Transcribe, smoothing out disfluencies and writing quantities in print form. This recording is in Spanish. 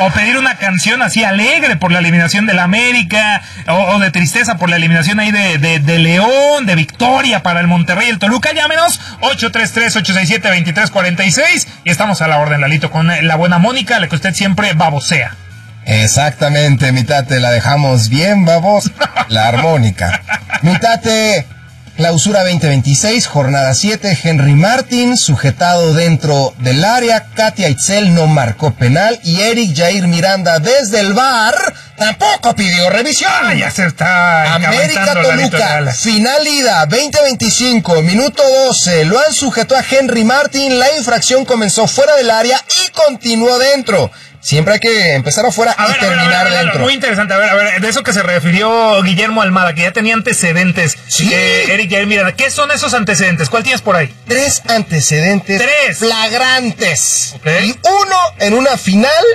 O pedir una canción así alegre por la eliminación del América, o de tristeza por la eliminación ahí de León, de victoria para el Monterrey y el Toluca. Llámenos 833-867-2346 y estamos a la orden, Lalito, con la buena Mónica, la que usted siempre babosea. Exactamente, mi tate, la dejamos bien, babos, la armónica. Mi tate, clausura 2026, jornada 7, Henry Martin, sujetado dentro del área, Katia Itzel no marcó penal y Eric Jair Miranda desde el VAR tampoco pidió revisión. Ya se está América Toluca, final ida, 2025, minuto 12, lo han sujetado a Henry Martin, la infracción comenzó fuera del área y continuó dentro. Siempre hay que empezar afuera y terminar dentro. Muy interesante. A ver, de eso que se refirió Guillermo Almada, que ya tenía antecedentes. Sí. Eric Jair Miranda. ¿Qué son esos antecedentes? ¿Cuál tienes por ahí? 3 antecedentes flagrantes. Okay. Y uno en una final